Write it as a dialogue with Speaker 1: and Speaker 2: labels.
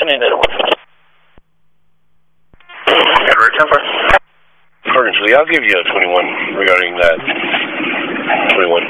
Speaker 1: in at 1. Edward, 10-4.
Speaker 2: Ferguson, I'll give you a 21 regarding that. 21.